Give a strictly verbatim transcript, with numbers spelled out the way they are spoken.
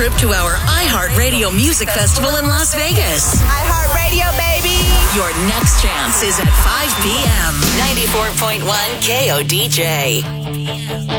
trip to our iHeartRadio Music Festival in Las Vegas. iHeartRadio, baby! Your next chance is at five p.m. ninety-four point one K O D J.